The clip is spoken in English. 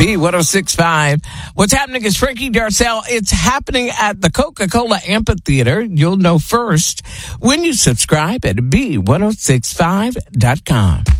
B1065. What's happening is Frankie Darcell. It's happening at the Coca-Cola Amphitheater. You'll know first when you subscribe at B1065.com.